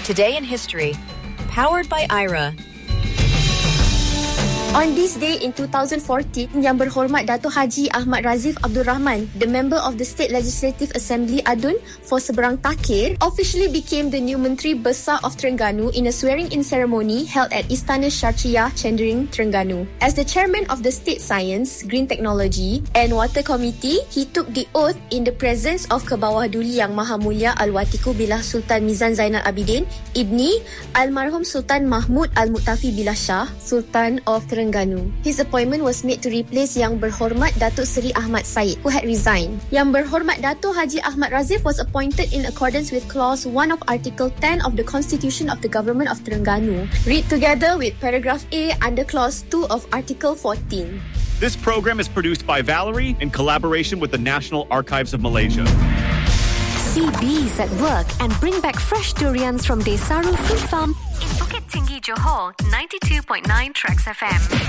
Today in History, powered by Aira. On this day in 2014, Yang Berhormat Dato' Haji Ahmad Razif Abdul Rahman, the member of the State Legislative Assembly Adun for Seberang Takir, officially became the new Menteri Besar of Terengganu in a swearing-in ceremony held at Istana Syarchiyah, Chendering, Terengganu. As the chairman of the State Science, Green Technology and Water Committee, he took the oath in the presence of Kebawah Duli Yang Maha Mulia Al-Watiku Billah Sultan Mizan Zainal Abidin, Ibni Almarhum Sultan Mahmud Al-Muqtafi Billah Shah, Sultan of Terengganu. His appointment was made to replace Yang Berhormat Datuk Seri Ahmad Said, who had resigned. Yang Berhormat Dato' Haji Ahmad Razif was appointed in accordance with Clause 1 of Article 10 of the Constitution of the Government of Terengganu. Read together with Paragraph A under Clause 2 of Article 14. This program is produced by Valerie in collaboration with the National Archives of Malaysia. See bees at work and bring back fresh durians from Desaru Fruit Farm in Bukit Tinggi, Johor, 92.9 Trax FM.